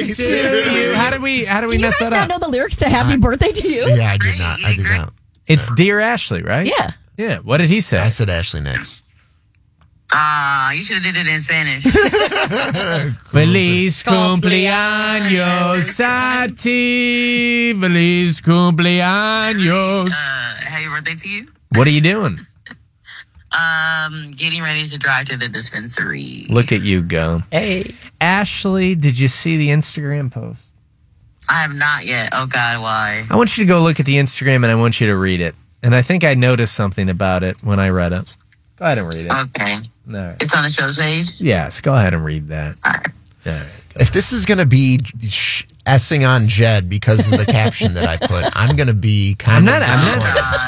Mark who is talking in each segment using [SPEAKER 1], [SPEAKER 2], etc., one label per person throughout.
[SPEAKER 1] to you. How do we mess that up?
[SPEAKER 2] Do you guys not know the lyrics to Happy Birthday to You?
[SPEAKER 3] Yeah, I did not.
[SPEAKER 1] It's Dear Ashley, right?
[SPEAKER 2] Yeah.
[SPEAKER 1] Yeah. What did he say?
[SPEAKER 3] I said Ashley next.
[SPEAKER 4] You should have did it in Spanish.
[SPEAKER 1] Feliz cumpleaños a ti. Feliz cumpleaños.
[SPEAKER 4] Happy birthday to you.
[SPEAKER 1] What are you doing?
[SPEAKER 4] Getting ready to drive to the dispensary.
[SPEAKER 1] Look at you go.
[SPEAKER 2] Hey.
[SPEAKER 1] Ashley, did you see the Instagram post?
[SPEAKER 4] I have not yet. Oh, God, why?
[SPEAKER 1] I want you to go look at the Instagram and I want you to read it. And I think I noticed something about it when I read it. Go ahead and read it.
[SPEAKER 4] Okay.
[SPEAKER 1] All right.
[SPEAKER 4] It's on the show's page?
[SPEAKER 1] Yes, go ahead and read that.
[SPEAKER 4] All right.
[SPEAKER 1] All right.
[SPEAKER 3] If this is going to be S-ing on Jed because of the caption that I put, I'm going to be kind of...
[SPEAKER 1] I'm not.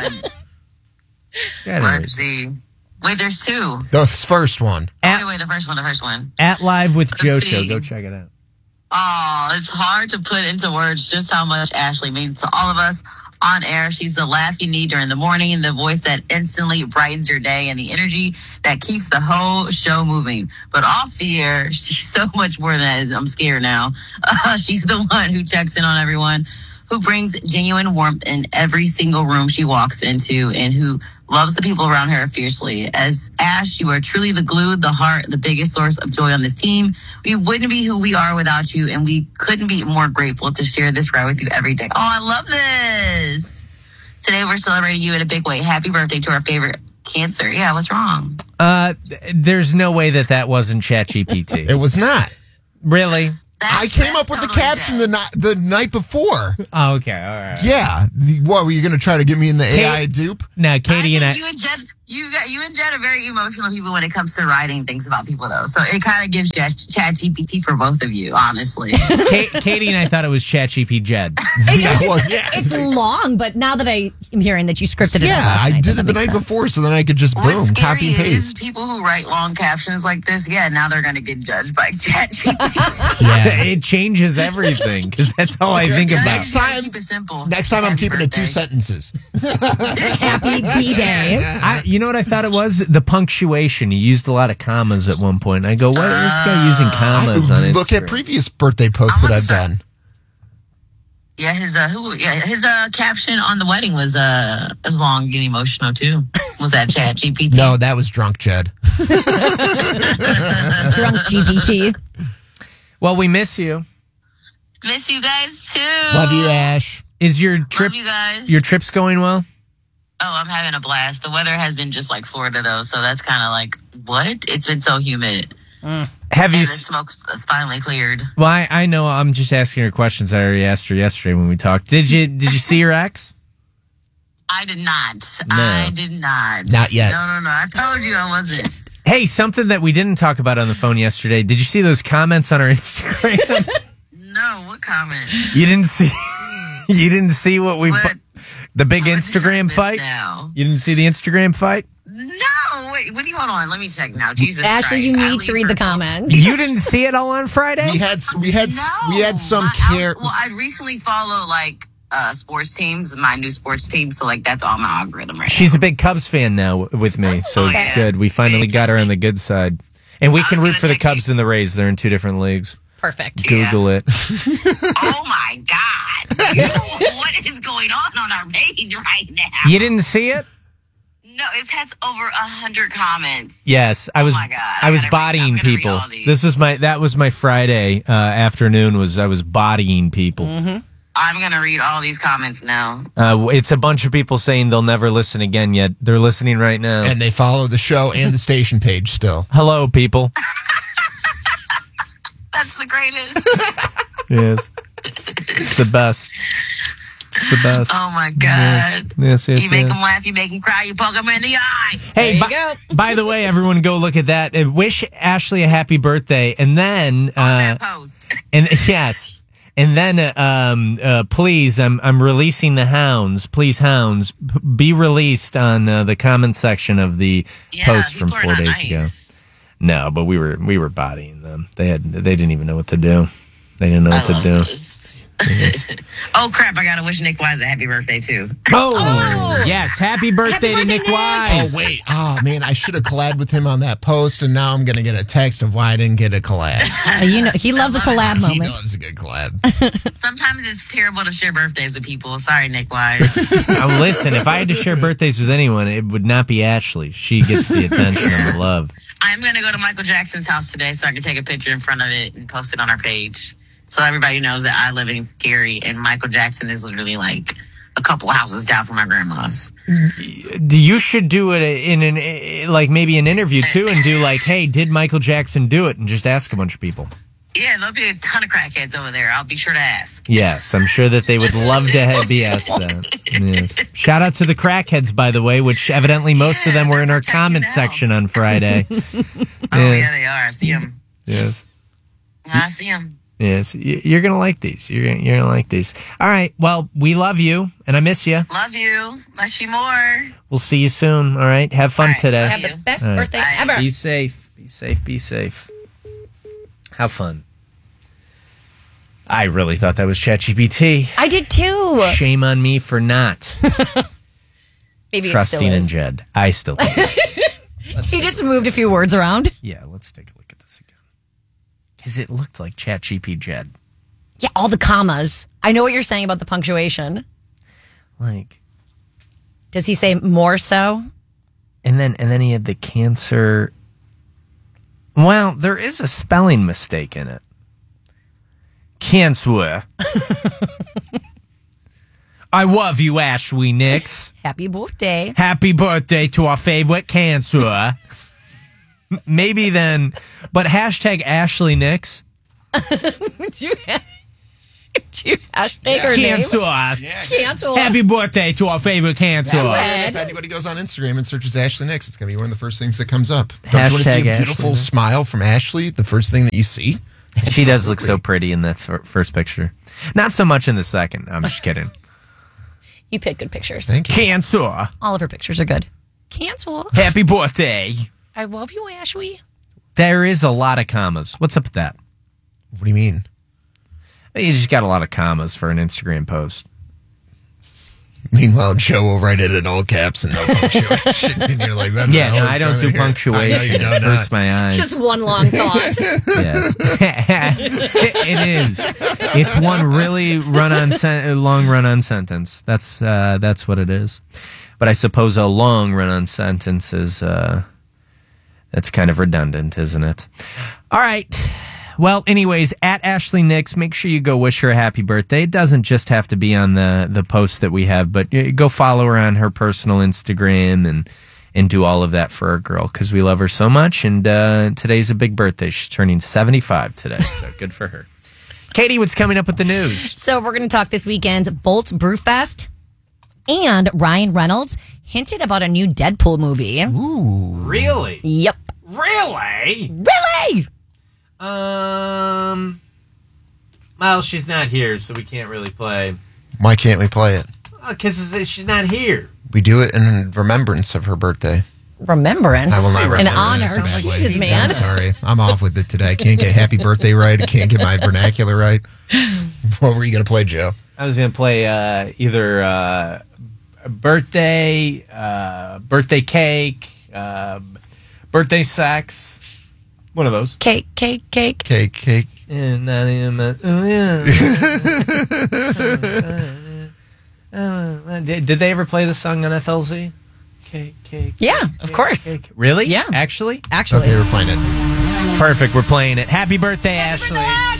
[SPEAKER 4] Go ahead. Let's see. Wait, there's two.
[SPEAKER 3] The first one.
[SPEAKER 4] Wait, the first one.
[SPEAKER 1] At Live with Joe
[SPEAKER 4] Let's
[SPEAKER 1] Show.
[SPEAKER 4] see.
[SPEAKER 1] Go check it out.
[SPEAKER 4] Oh, it's hard to put into words just how much Ashley means to all of us on air. She's the laugh you need during the morning and the voice that instantly brightens your day and the energy that keeps the whole show moving. But off the air, she's so much more than that. I'm scared now. She's the one who checks in on everyone, who brings genuine warmth in every single room she walks into, and who loves the people around her fiercely. As Ash, you are truly the glue, the heart, the biggest source of joy on this team. We wouldn't be who we are without you, and we couldn't be more grateful to share this ride with you every day. Oh, I love this. Today we're celebrating you in a big way. Happy birthday to our favorite Cancer. Yeah, what's wrong?
[SPEAKER 1] There's no way that wasn't ChatGPT.
[SPEAKER 3] It was not.
[SPEAKER 1] Really?
[SPEAKER 3] I came up with the caption the night before.
[SPEAKER 1] Oh, okay, all right.
[SPEAKER 3] Yeah. What, were you going to try to get me in the AI dupe?
[SPEAKER 1] Now, Katie and I...
[SPEAKER 4] You and Jed are very emotional people when it comes to writing things about people, though. So it kind of gives ChatGPT for both of you, honestly.
[SPEAKER 1] Katie and I thought it was ChatGPT Jed.
[SPEAKER 2] It's long, but now that I am hearing that you scripted it,
[SPEAKER 3] I did it the night before, so then I could just copy and paste.
[SPEAKER 4] People who write long captions like this, now they're going to get judged by ChatGPT.
[SPEAKER 1] Yeah, it changes everything because that's all I think about.
[SPEAKER 3] Next time,
[SPEAKER 4] keep it simple.
[SPEAKER 3] Next time, I'm keeping it 2 sentences.
[SPEAKER 2] Happy B-Day.
[SPEAKER 1] You know what I thought it was? The punctuation. He used a lot of commas at one point. I go, what is this guy using commas on his
[SPEAKER 3] Look at previous birthday posts that I've done.
[SPEAKER 4] Yeah, his caption on the wedding was as long and emotional too. Was that ChatGPT?
[SPEAKER 3] No, that was drunk Jed.
[SPEAKER 2] Drunk GPT.
[SPEAKER 1] Well, we miss you.
[SPEAKER 4] Miss you guys too.
[SPEAKER 3] Love you, Ash.
[SPEAKER 1] Is your trip?
[SPEAKER 4] Love you guys.
[SPEAKER 1] Your trip's going well?
[SPEAKER 4] Oh, I'm having a blast. The weather has been just like Florida, though, so that's kind of like, what? It's been so humid.
[SPEAKER 1] Have you?
[SPEAKER 4] The smoke's finally cleared.
[SPEAKER 1] Well, I know. I'm just asking her questions. I already asked her yesterday when we talked. Did you see your ex?
[SPEAKER 4] I did not.
[SPEAKER 1] No.
[SPEAKER 4] I did not.
[SPEAKER 3] Not yet.
[SPEAKER 4] No. I told you I wasn't.
[SPEAKER 1] Hey, something that we didn't talk about on the phone yesterday. Did you see those comments on our Instagram?
[SPEAKER 4] No, what comments?
[SPEAKER 1] You didn't see. You didn't see what we. The big
[SPEAKER 4] Oh,
[SPEAKER 1] Instagram fight?
[SPEAKER 4] Now.
[SPEAKER 1] You didn't see the Instagram fight?
[SPEAKER 4] No, wait, hold on. Let me check now. Jesus
[SPEAKER 2] Ashley,
[SPEAKER 4] Christ.
[SPEAKER 2] you need to read the comments.
[SPEAKER 1] You didn't see it all on Friday?
[SPEAKER 3] We had some care.
[SPEAKER 4] Well, I recently follow sports teams, my new sports team, so that's all my algorithm right
[SPEAKER 1] She's
[SPEAKER 4] now.
[SPEAKER 1] a big Cubs fan now with me, so it's
[SPEAKER 4] yeah.
[SPEAKER 1] good. We finally got her on the good side. And we can root for the
[SPEAKER 4] check
[SPEAKER 1] Cubs and the Rays. They're in 2 different leagues.
[SPEAKER 2] Perfect.
[SPEAKER 1] Google it.
[SPEAKER 4] Oh my God. What is going on our page right now?
[SPEAKER 1] You didn't see it?
[SPEAKER 4] No, it has over 100 comments.
[SPEAKER 1] Yes, I was.
[SPEAKER 4] my God.
[SPEAKER 1] I was
[SPEAKER 4] I'm
[SPEAKER 1] bodying
[SPEAKER 4] gonna read
[SPEAKER 1] people.
[SPEAKER 4] all these.
[SPEAKER 1] That was my Friday afternoon. I was bodying people.
[SPEAKER 2] Mm-hmm.
[SPEAKER 4] I'm going to read all these comments now.
[SPEAKER 1] It's a bunch of people saying they'll never listen again. Yet they're listening right now.
[SPEAKER 3] And they follow the show and the station page still.
[SPEAKER 1] Hello, people.
[SPEAKER 4] That's the greatest.
[SPEAKER 1] Yes, it's the best. It's the best.
[SPEAKER 4] Oh my God.
[SPEAKER 1] Yes.
[SPEAKER 4] You make them laugh, you make them cry, you poke them in the eye.
[SPEAKER 1] Hey,
[SPEAKER 2] There you go.
[SPEAKER 1] by the way, everyone go look at that. And wish Ashley a happy birthday. And then,
[SPEAKER 4] On that post.
[SPEAKER 1] and yes. And then, please, I'm releasing the hounds. Please, hounds, be released on the comment section of the post from 4 days ago. No, but we were bodying them. They didn't even know what to do. They didn't know what to do.
[SPEAKER 4] Oh, crap. I got to wish Nick Wise a happy birthday, too.
[SPEAKER 1] Oh, yes. Happy birthday to Nick Wise.
[SPEAKER 3] Oh, wait. Oh, man. I should have collabed with him on that post, and now I'm going to get a text of why I didn't get a collab.
[SPEAKER 2] He loves a collab
[SPEAKER 3] He
[SPEAKER 2] moment.
[SPEAKER 3] loves a good collab.
[SPEAKER 4] Sometimes it's terrible to share birthdays with people. Sorry, Nick Wise.
[SPEAKER 1] Listen, if I had to share birthdays with anyone, it would not be Ashley. She gets the attention and the love.
[SPEAKER 4] I'm going to go to Michael Jackson's house today so I can take a picture in front of it and post it on our page. So everybody knows that I live in Gary and Michael Jackson is literally like a couple houses down from my grandma's.
[SPEAKER 1] You should do it in maybe an interview too, and do like, hey, did Michael Jackson do it? And just ask a bunch of people.
[SPEAKER 4] Yeah, there'll be a ton of crackheads over there. I'll be sure to ask.
[SPEAKER 1] Yes, I'm sure that they would love to be asked that. Yes. Shout out to the crackheads, by the way, which evidently most of them were in our comment section on Friday.
[SPEAKER 4] Oh, yeah, they are. I see them.
[SPEAKER 1] Yes.
[SPEAKER 4] I see them.
[SPEAKER 1] Yes, you're going to like these. You're going to like these. All right. Well, we love you, and I miss you.
[SPEAKER 4] Love you. Miss you more.
[SPEAKER 1] We'll see you soon. All right. Have fun today.
[SPEAKER 2] Have the best birthday ever.
[SPEAKER 1] Be safe. Be safe. Be safe. Have fun. I really thought that was ChatGPT.
[SPEAKER 2] I did too.
[SPEAKER 1] Shame on me for not
[SPEAKER 2] Maybe
[SPEAKER 1] trusting
[SPEAKER 2] it
[SPEAKER 1] in
[SPEAKER 2] still is.
[SPEAKER 1] Jed. I still think it is.
[SPEAKER 2] He just moved a few words around.
[SPEAKER 1] Yeah, let's take a look at this again. Because it looked like ChatGPT Jed.
[SPEAKER 2] Yeah, all the commas. I know what you're saying about the punctuation.
[SPEAKER 1] Like,
[SPEAKER 2] Does he say more so?
[SPEAKER 1] and then he had the cancer. Well, there is a spelling mistake in it. Cancer. I love you, Ashley Nix.
[SPEAKER 2] Happy birthday.
[SPEAKER 1] Happy birthday to our favorite cancer. Maybe then, but hashtag Ashley Nix.
[SPEAKER 2] Did you hashtag her name?
[SPEAKER 1] Cancer.
[SPEAKER 2] Cancel.
[SPEAKER 1] Happy birthday to our favorite cancer.
[SPEAKER 3] And if anybody goes on Instagram and searches Ashley Nix, it's going to be one of the first things that comes up. Don't you want to see a
[SPEAKER 1] Hashtag
[SPEAKER 3] beautiful
[SPEAKER 1] Ashley.
[SPEAKER 3] smile from Ashley? The first thing that you see?
[SPEAKER 1] She does look so pretty in that first picture. Not so much in the second. I'm just kidding.
[SPEAKER 2] You pick good pictures.
[SPEAKER 3] Thank you.
[SPEAKER 1] Cancer.
[SPEAKER 2] All of her pictures are good. Cancel.
[SPEAKER 1] Happy birthday.
[SPEAKER 2] I love you, Ashley.
[SPEAKER 1] There is a lot of commas. What's up with that?
[SPEAKER 3] What do you mean?
[SPEAKER 1] You just got a lot of commas for an Instagram post.
[SPEAKER 3] Meanwhile, Joe will write it in all caps and no punctuation. And you're like, what the
[SPEAKER 1] Yeah,
[SPEAKER 3] hell
[SPEAKER 1] no,
[SPEAKER 3] is
[SPEAKER 1] I don't
[SPEAKER 3] going
[SPEAKER 1] do
[SPEAKER 3] on here?
[SPEAKER 1] punctuation.
[SPEAKER 3] I know you
[SPEAKER 1] It
[SPEAKER 3] don't.
[SPEAKER 1] hurts my eyes.
[SPEAKER 2] Just one long thought.
[SPEAKER 1] Yes. It is. It's one really long run-on sentence. That's what it is. But I suppose a long run-on sentence is that's kind of redundant, isn't it? All right. Well, anyways, at Ashley Nix, make sure you go wish her a happy birthday. It doesn't just have to be on the post that we have, but go follow her on her personal Instagram and do all of that for our girl because we love her so much. And today's a big birthday. She's turning 75 today, so good for her. Katie, what's coming up with the news?
[SPEAKER 2] So we're going to talk this weekend's Bolts Brewfest, and Ryan Reynolds hinted about a new Deadpool movie.
[SPEAKER 3] Ooh.
[SPEAKER 1] Really?
[SPEAKER 2] Yep.
[SPEAKER 1] Really?
[SPEAKER 2] Really?
[SPEAKER 1] Well, she's not here, so we can't really play.
[SPEAKER 3] Why can't we play it?
[SPEAKER 1] Because she's not here.
[SPEAKER 3] We do it in remembrance of her birthday.
[SPEAKER 2] Remembrance.
[SPEAKER 3] I will not
[SPEAKER 2] In
[SPEAKER 3] remember.
[SPEAKER 2] honor.
[SPEAKER 3] That's a bad way.
[SPEAKER 2] Jesus, man.
[SPEAKER 3] I'm sorry. I'm off with it today. I can't get happy birthday right. I can't get my vernacular right. What were you going to play, Joe?
[SPEAKER 1] I was going to play either birthday, birthday cake, birthday sex. One of those.
[SPEAKER 2] Cake.
[SPEAKER 3] Cake.
[SPEAKER 1] And not even did they ever play the song on FLZ? Cake.
[SPEAKER 2] Yeah, of course.
[SPEAKER 1] Cake. Really?
[SPEAKER 2] Yeah.
[SPEAKER 1] Actually?
[SPEAKER 2] Actually.
[SPEAKER 3] Okay, we're playing it.
[SPEAKER 1] Perfect. We're playing it. Happy birthday, Ashley.
[SPEAKER 2] Ashley.